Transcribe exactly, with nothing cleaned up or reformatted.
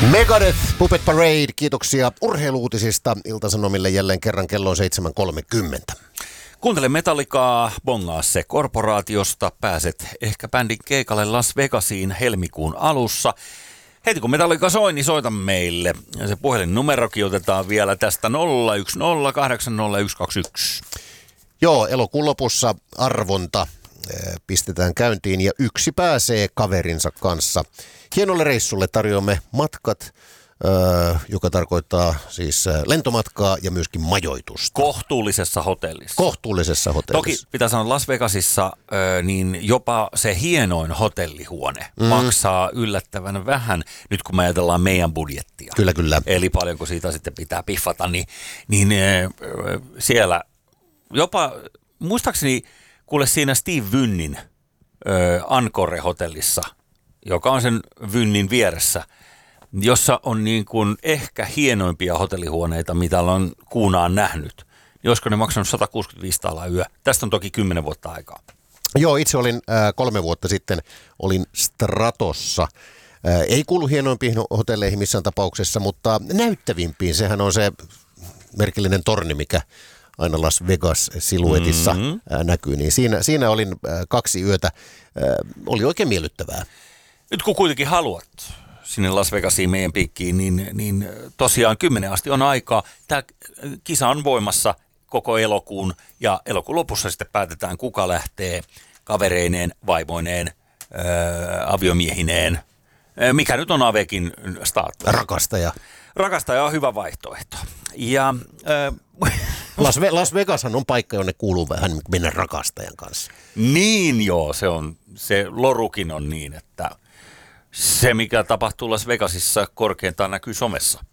Megadeth, Puppet Parade, kiitoksia urheiluutisista. Ilta-Sanomille jälleen kerran kello on seitsemän kolmekymmentä. Kuuntele Metallicaa, bongaa se korporaatiosta. Pääset ehkä bändin keikalle Las Vegasiin helmikuun alussa. Heti kun Metallica soi, niin soita meille. Ja se puhelinnumerokin otetaan vielä tästä nolla yksi nolla kahdeksan nolla yksi kaksi yksi. Joo, elokuun lopussa arvonta pistetään käyntiin ja yksi pääsee kaverinsa kanssa. Hienolle reissulle tarjoamme matkat, öö, joka tarkoittaa siis lentomatkaa ja myöskin majoitusta. Kohtuullisessa hotellissa. Kohtuullisessa hotellissa. Toki pitää sanoa Las Vegasissa, öö, niin jopa se hienoin hotellihuone mm. maksaa yllättävän vähän, nyt kun me ajatellaan meidän budjettia. Kyllä, kyllä. Eli paljonko siitä sitten pitää piffata, niin, niin öö, siellä jopa, muistaakseni kuule siinä Steve Wynnin öö, Encore-hotellissa, joka on sen Wynnin vieressä, jossa on niin kuin ehkä hienoimpia hotellihuoneita, mitä on kuunaan nähnyt. Josko ne maksanut sata kuusikymmentäviisi taalaa yö. Tästä on toki kymmenen vuotta aikaa. Joo, itse olin äh, kolme vuotta sitten, olin Stratossa. Äh, ei kuulu hienoimpiin hotelleihin missään tapauksessa, mutta näyttävimpiin. Sehän on se merkillinen torni, mikä aina Las Vegas-siluetissa mm-hmm. näkyy, niin siinä, siinä olin kaksi yötä. Oli oikein miellyttävää. Nyt kun kuitenkin haluat sinne Las Vegasiin meidän piikkiin, niin, niin tosiaan kymmenen asti on aikaa. Tämä kisa on voimassa koko elokuun ja elokuun lopussa sitten päätetään, kuka lähtee kavereineen, vaimoineen, ää, aviomiehineen. Mikä nyt on Avekin status? Rakastaja. Rakastaja on hyvä vaihtoehto. Ja Äh, Las, Ve- Las Vegashan on paikka, jonne kuuluu vähän mennä rakastajan kanssa. Niin joo, se on, se lorukin on niin, että se mikä tapahtuu Las Vegasissa korkeintaan näkyy somessa.